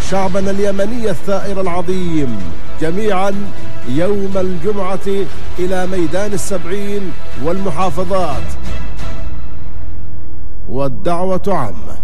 شعبنا اليمني الثائر العظيم جميعا يوم الجمعة إلى ميدان السبعين والمحافظات، والدعوة عامة.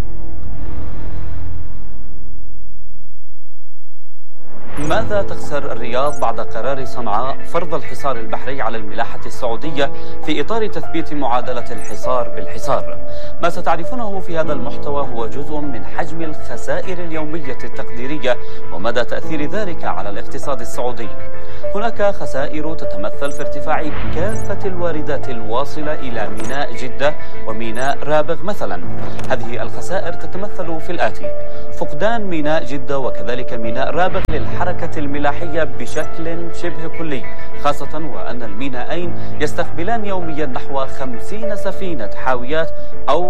ماذا تخسر الرياض بعد قرار صنعاء فرض الحصار البحري على الملاحة السعودية في إطار تثبيت معادلة الحصار بالحصار؟ ما ستعرفونه في هذا المحتوى هو جزء من حجم الخسائر اليومية التقديرية ومدى تأثير ذلك على الاقتصاد السعودي. هناك خسائر تتمثل في ارتفاع كافة الواردات الواصلة إلى ميناء جدة وميناء رابغ مثلا. هذه الخسائر تتمثل في الآتي: فقدان ميناء جدة وكذلك ميناء رابغ للحركة الملاحية بشكل شبه كلي، خاصة وأن الميناءين يستقبلان يوميا نحو 50 سفينة حاويات أو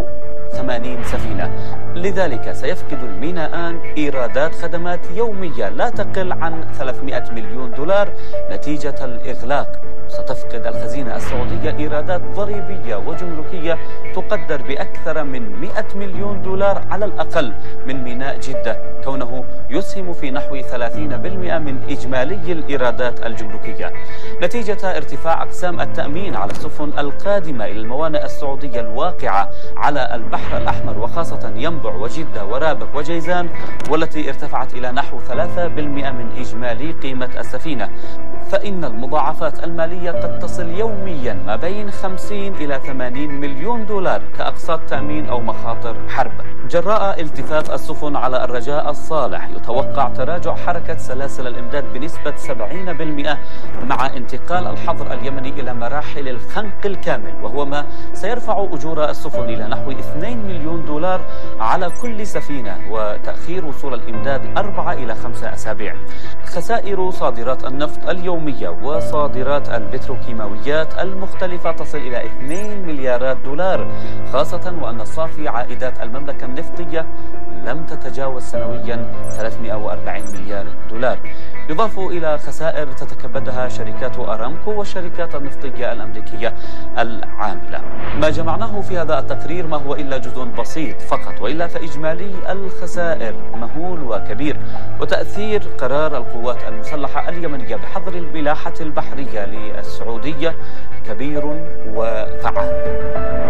80 سفينة. لذلك سيفقد الميناءان إيرادات خدمات يومية لا تقل عن 300 مليون دولار نتيجة الإغلاق. ستفقد الخزينة السعودية إيرادات ضريبية وجمركية تقدر بأكثر من 100 مليون دولار على الأقل من ميناء جدة، كونه يسهم في نحو 30% من إجمالي الإيرادات الجمركية. نتيجة ارتفاع أقسام التأمين على السفن القادمة إلى الموانئ السعودية الواقعة على البحر الأحمر وخاصة ينبع وجدة ورابغ وجيزان، والتي ارتفعت إلى نحو 3% من إجمالي قيمة السفينة، فإن المضاعفات المالية قد تصل يوميا ما بين 50 إلى 80 مليون دولار كأقساط تأمين أو مخاطر حرب. جراء التفاف السفن على الرجاء الصالح يتوقع تراجع حركة سلاسل الإمداد بنسبة 70% مع انتقال الحظر اليمني إلى مراحل الخنق الكامل، وهو ما سيرفع أجور السفن إلى نحو 2 مليون دولار على كل سفينة، وتأخير وصول الإمداد 4 إلى 5 أسابيع. خسائر صادرات النفط اليومية وصادرات البتروكيماويات المختلفة تصل إلى 2 مليارات دولار، خاصة وأن صافي عائدات المملكة النفطية لم تتجاوز سنويا 340 مليار دولار، يضاف إلى خسائر تتكبدها شركات أرامكو والشركات النفطية الأمريكية العاملة. ما جمعناه في هذا التقرير ما هو إلا جزء بسيط فقط، وإلا فإجمالي الخسائر مهول وكبير، وتأثير قرار القوات المسلحة اليمنية بحظر الملاحة البحرية للسعودية كبير وفعال.